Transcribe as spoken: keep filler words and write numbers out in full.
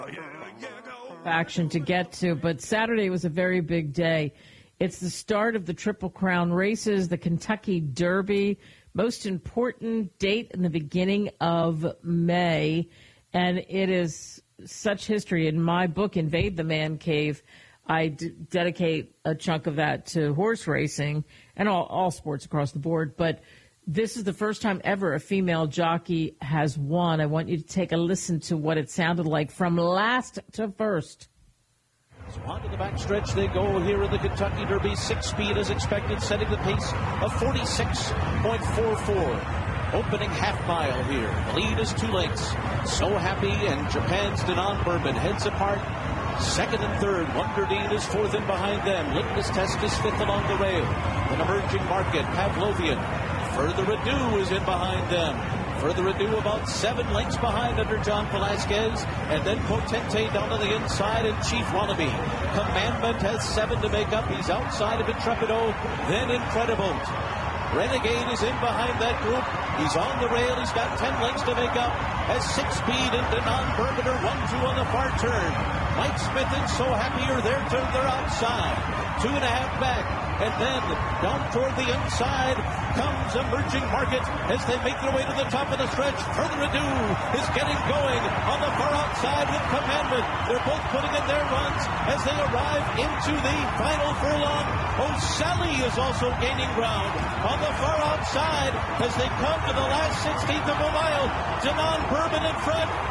Action to get to, but Saturday was a very big day. It's the start of the Triple Crown races, the Kentucky Derby, most important date in the beginning of May, and it is such history. In my book, Invade the Man Cave, I d- dedicate a chunk of that to horse racing and all, all sports across the board, but this is the first time ever a female jockey has won. I want you to take a listen to what it sounded like from last to first. So on to the backstretch they go here in the Kentucky Derby. Six speed as expected, setting the pace of forty-six point four four. Opening half mile here. The lead is two lengths. So Happy and Japan's Denon Bourbon heads apart. Second and third. Wonder Dean is fourth and behind them. Litmus Test is fifth along the rail. An emerging market, Pavlovian. Further Ado is in behind them. Further Ado about seven lengths behind under John Velasquez. And then Potente down on the inside and Chief Wannabe. Commandment has seven to make up. He's outside of Intrepido. Then Incredible. Renegade is in behind that group. He's on the rail. He's got ten lengths to make up. Has six speed and Denon Bourbon are one two on the far turn. Mike Smith and So Happy are there to their outside. Two and a half back. And then down toward the inside comes Emerging Market as they make their way to the top of the stretch. Further Ado is getting going on the far outside with Commandment. They're both putting in their runs as they arrive into the final furlong. O'Sally is also gaining ground on the far outside as they come to the last sixteenth of a mile. Denon Bourbon in front.